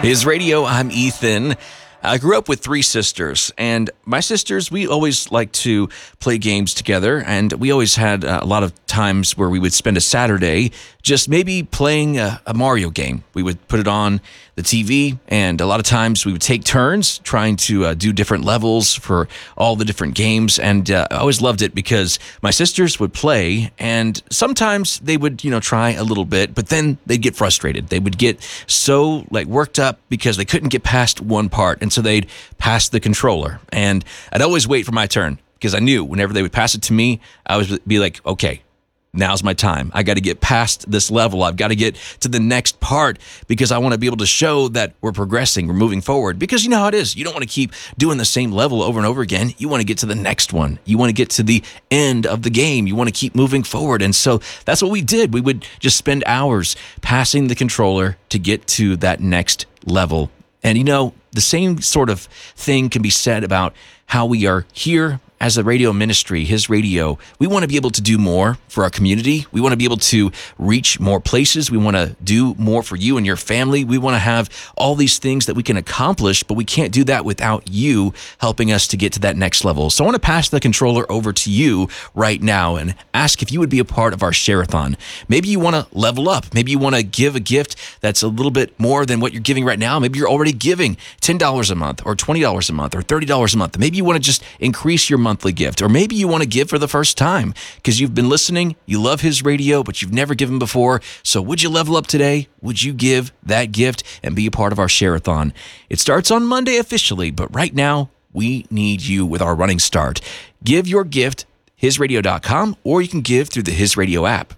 His Radio, I'm Ethan. I grew up with three sisters, and my sisters, we always liked to play games together, and we always had a lot of times where we would spend a Saturday just maybe playing a Mario game. We would put it on the TV, and a lot of times we would take turns trying to do different levels for all the different games, and I always loved it because my sisters would play, and sometimes they would, try a little bit, but then they'd get frustrated. They would get so worked up because they couldn't get past one part, and so they'd pass the controller, and I'd always wait for my turn because I knew whenever they would pass it to me, I would be like, okay, now's my time. I got to get past this level. I've got to get to the next part because I want to be able to show that we're progressing, we're moving forward. Because you know how it is. You don't want to keep doing the same level over and over again. You want to get to the next one. You want to get to the end of the game. You want to keep moving forward. And so that's what we did. We would just spend hours passing the controller to get to that next level. And the same sort of thing can be said about how we are here as a radio ministry, His Radio. We want to be able to do more for our community. We want to be able to reach more places. We want to do more for you and your family. We want to have all these things that we can accomplish, but we can't do that without you helping us to get to that next level. So I want to pass the controller over to you right now and ask if you would be a part of our Share-a-thon. Maybe you want to level up. Maybe you want to give a gift that's a little bit more than what you're giving right now. Maybe you're already giving $10 a month or $20 a month or $30 a month. Maybe you want to just increase your monthly gift, or maybe you want to give for the first time because you've been listening, you love His Radio, but you've never given before. So would you level up today? Would you give that gift and be a part of our Share-a-thon? It starts on Monday officially, but right now we need you with our running start. Give your gift, hisradio.com, or you can give through the His Radio app.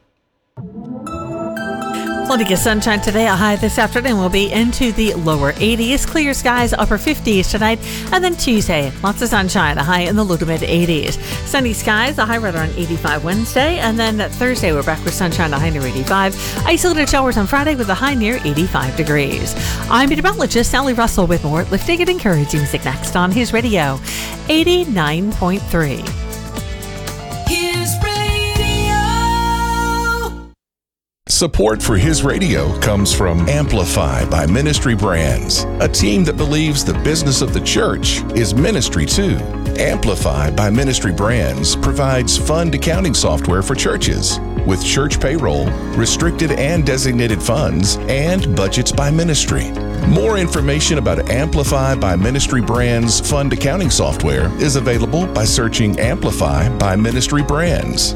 Plenty of sunshine today. A high this afternoon will be into the lower 80s. Clear skies, upper 50s tonight. And then Tuesday, lots of sunshine, a high in the low to mid 80s. Sunny skies, a high right around 85 Wednesday. And then Thursday, we're back with sunshine, a high near 85. Isolated showers on Friday with a high near 85 degrees. I'm meteorologist Sally Russell with more lifting and encouraging music next on His Radio 89.3. Support for His Radio comes from Amplify by Ministry Brands, a team that believes the business of the church is ministry too. Amplify by Ministry Brands provides fund accounting software for churches with church payroll, restricted and designated funds, and budgets by ministry. More information about Amplify by Ministry Brands fund accounting software is available by searching Amplify by Ministry Brands.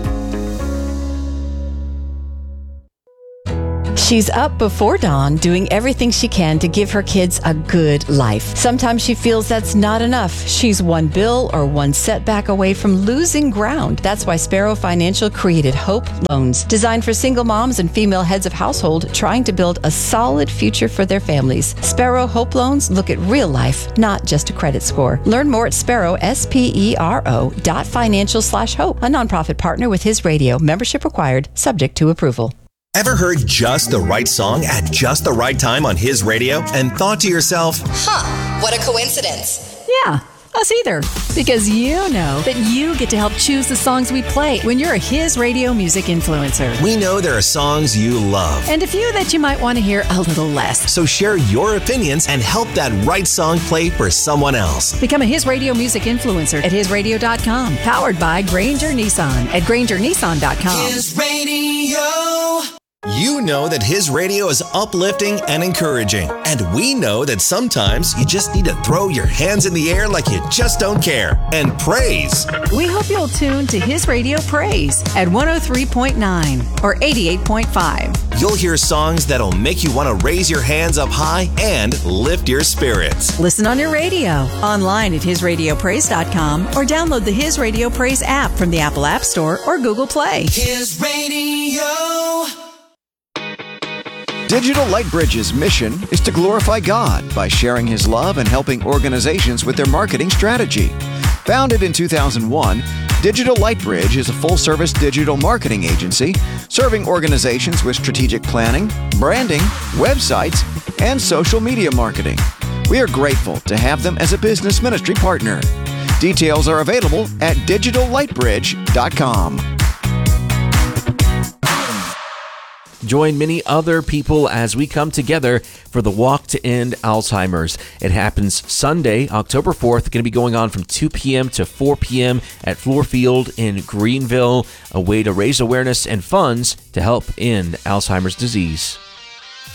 She's up before dawn doing everything she can to give her kids a good life. Sometimes she feels that's not enough. She's one bill or one setback away from losing ground. That's why Sparrow Financial created Hope Loans, designed for single moms and female heads of household trying to build a solid future for their families. Sparrow Hope Loans look at real life, not just a credit score. Learn more at Sparrow, SPERO.financial/hope, a nonprofit partner with His Radio. Membership required, subject to approval. Ever heard just the right song at just the right time on His Radio and thought to yourself, what a coincidence. Yeah, us either. Because you know that you get to help choose the songs we play when you're a His Radio music influencer. we know there are songs you love. And a few that you might want to hear a little less. So share your opinions and help that right song play for someone else. Become a His Radio music influencer at hisradio.com. Powered by Granger Nissan at grangernissan.com. His Radio. You know that His Radio is uplifting and encouraging. And we know that sometimes you just need to throw your hands in the air like you just don't care and praise. We hope you'll tune to His Radio Praise at 103.9 or 88.5. You'll hear songs that'll make you want to raise your hands up high and lift your spirits. Listen on your radio, online at hisradiopraise.com, or download the His Radio Praise app from the Apple App Store or Google Play. His Radio. Digital Lightbridge's mission is to glorify God by sharing His love and helping organizations with their marketing strategy. Founded in 2001, Digital Lightbridge is a full-service digital marketing agency serving organizations with strategic planning, branding, websites, and social media marketing. We are grateful to have them as a business ministry partner. Details are available at digitallightbridge.com. Join many other people as we come together for the Walk to End Alzheimer's. It happens Sunday, October 4th. Going to be going on from 2 p.m. to 4 p.m. at Fluor Field in Greenville, a way to raise awareness and funds to help end Alzheimer's disease.